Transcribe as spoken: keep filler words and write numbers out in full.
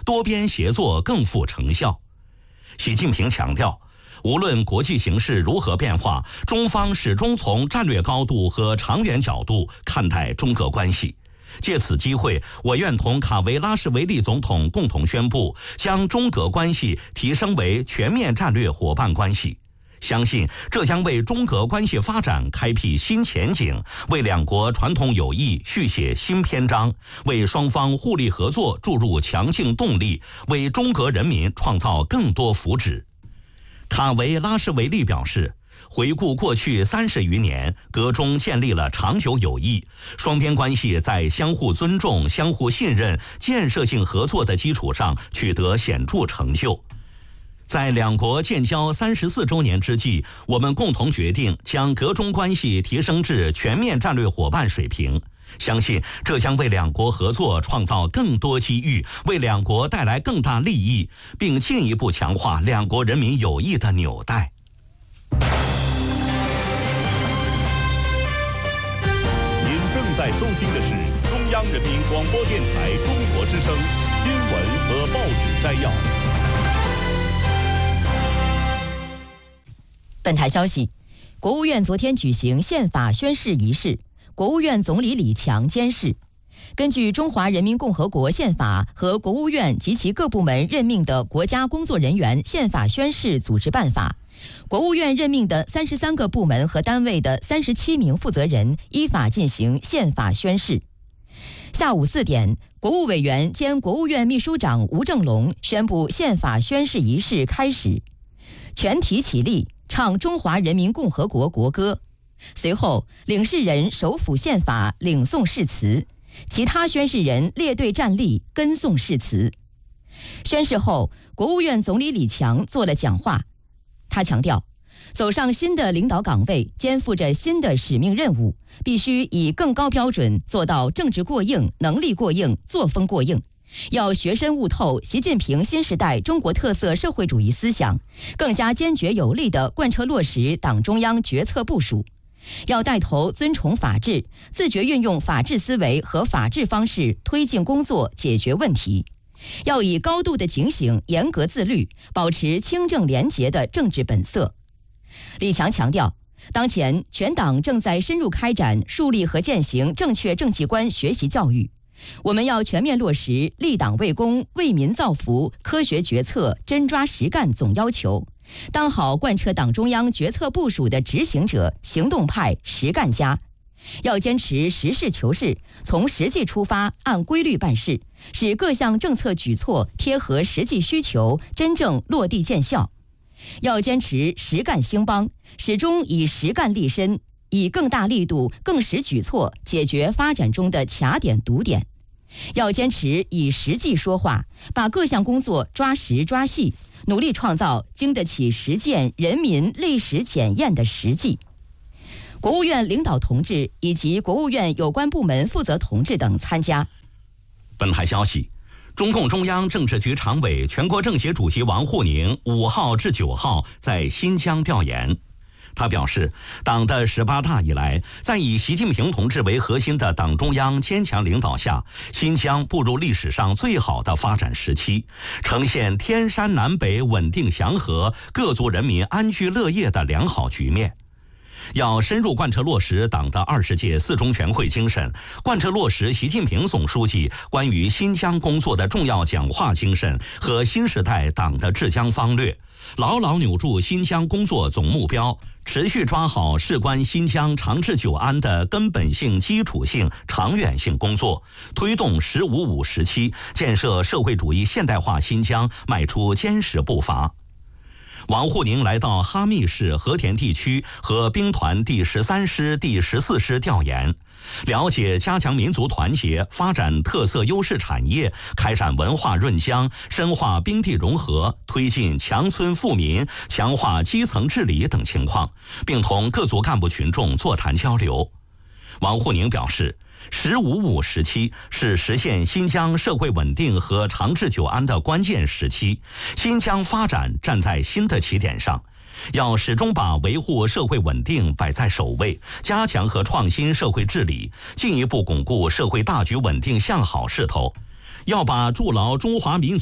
多边协作更富成效。习近平强调，无论国际形势如何变化，中方始终从战略高度和长远角度看待中俄关系。借此机会，我愿同卡维拉什维利总统共同宣布，将中俄关系提升为全面战略伙伴关系。相信这将为中俄关系发展开辟新前景，为两国传统友谊续写新篇章，为双方互利合作注入强劲动力，为中俄人民创造更多福祉。卡维拉什维利表示，回顾过去三十余年，俄中建立了长久友谊，双边关系在相互尊重、相互信任、建设性合作的基础上取得显著成就。在两国建交三十四周年之际，我们共同决定将俄中关系提升至全面战略伙伴水平。相信这将为两国合作创造更多机遇，为两国带来更大利益，并进一步强化两国人民友谊的纽带。 您正在收听的是中央人民广播电台中国之声新闻和报纸摘要。 本台消息，国务院昨天举行宪法宣誓仪式，国务院总理李强监誓。根据《中华人民共和国宪法》和国务院及其各部门任命的国家工作人员宪法宣誓组织办法，国务院任命的三十三个部门和单位的三十七名负责人依法进行宪法宣誓。下午四点，国务委员兼国务院秘书长吴政龙宣布宪法宣誓仪式开始，全体起立，唱中华人民共和国国歌。随后，领誓人手抚宪法，领诵誓词，其他宣誓人列队站立，跟诵誓词。宣誓后，国务院总理李强做了讲话。他强调，走上新的领导岗位，肩负着新的使命任务，必须以更高标准做到政治过硬、能力过硬、作风过硬。要学深悟透习近平新时代中国特色社会主义思想，更加坚决有力地贯彻落实党中央决策部署。要带头尊崇法治，自觉运用法治思维和法治方式推进工作、解决问题。要以高度的警醒、严格自律，保持清正廉洁的政治本色。李强强调，当前全党正在深入开展树立和践行正确政绩观学习教育。我们要全面落实立党为公、为民造福、科学决策、真抓实干总要求，当好贯彻党中央决策部署的执行者、行动派、实干家。要坚持实事求是，从实际出发，按规律办事，使各项政策举措贴合实际需求，真正落地见效。要坚持实干兴邦，始终以实干立身，以更大力度、更实举措解决发展中的卡点堵点。要坚持以实际说话，把各项工作抓实抓细，努力创造经得起实践、人民历史检验的实际。国务院领导同志以及国务院有关部门负责同志等参加。 本台消息，中共中央政治局常委、全国政协主席王沪宁五号至九号在新疆调研。他表示，党的十八大以来，在以习近平同志为核心的党中央坚强领导下，新疆步入历史上最好的发展时期，呈现天山南北稳定祥和、各族人民安居乐业的良好局面。要深入贯彻落实党的二十届四中全会精神，贯彻落实习近平总书记关于新疆工作的重要讲话精神和新时代党的治疆方略，牢牢扭住新疆工作总目标，持续抓好事关新疆长治久安的根本性、基础性、长远性工作，推动“十五五”时期建设社会主义现代化新疆迈出坚实步伐。王沪宁来到哈密市和田地区和兵团第十三师、第十四师调研，了解加强民族团结、发展特色优势产业、开展文化润疆、深化兵地融合、推进强村富民、强化基层治理等情况，并同各族干部群众座谈交流。王沪宁表示，十五五时期是实现新疆社会稳定和长治久安的关键时期，新疆发展站在新的起点上，要始终把维护社会稳定摆在首位，加强和创新社会治理，进一步巩固社会大局稳定向好势头，要把筑牢中华民族